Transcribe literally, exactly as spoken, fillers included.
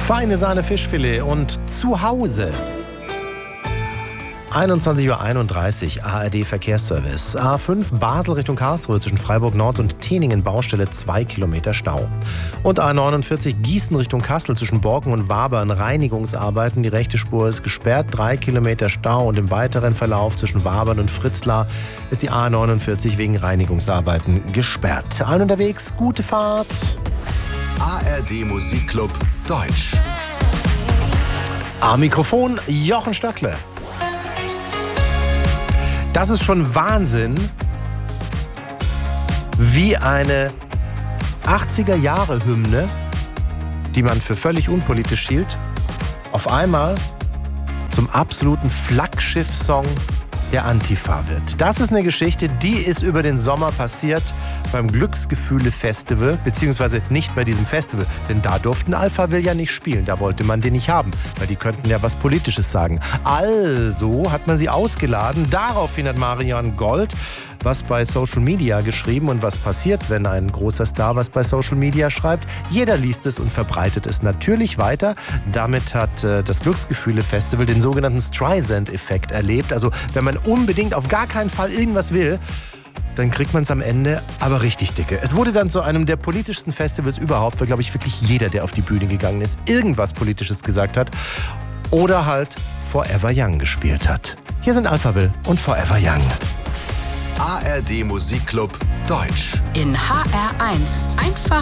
Feine Sahne Fischfilet und zu Hause. einundzwanzig Uhr einunddreißig, A R D Verkehrsservice. A fünf Basel Richtung Karlsruhe zwischen Freiburg Nord und Teningen Baustelle zwei Kilometer Stau. Und A neunundvierzig Gießen Richtung Kassel zwischen Borken und Wabern Reinigungsarbeiten. Die rechte Spur ist gesperrt, drei Kilometer Stau und im weiteren Verlauf zwischen Wabern und Fritzlar ist die A neunundvierzig wegen Reinigungsarbeiten gesperrt. Allen unterwegs, gute Fahrt. A R D Musikclub Deutsch. Am Mikrofon Jochen Stöckle. Das ist schon Wahnsinn, wie eine achtziger-Jahre-Hymne, die man für völlig unpolitisch hielt, auf einmal zum absoluten Flaggschiff-Song der Antifa wird. Das ist eine Geschichte, die ist über den Sommer passiert beim Glücksgefühle-Festival, beziehungsweise nicht bei diesem Festival, denn da durften Alphaville ja nicht spielen, da wollte man den nicht haben, weil die könnten ja was Politisches sagen. Also hat man sie ausgeladen, daraufhin hat Marian Gold was bei Social Media geschrieben und was passiert, wenn ein großer Star was bei Social Media schreibt. Jeder liest es und verbreitet es natürlich weiter. Damit hat äh, das Glücksgefühle-Festival den sogenannten Streisand-Effekt erlebt. Also wenn man unbedingt auf gar keinen Fall irgendwas will, dann kriegt man es am Ende aber richtig dicke. Es wurde dann zu einem der politischsten Festivals überhaupt, weil, glaube ich, wirklich jeder, der auf die Bühne gegangen ist, irgendwas Politisches gesagt hat oder halt Forever Young gespielt hat. Hier sind Alphaville und Forever Young. A R D Musikclub Deutsch. In H R eins. Einfach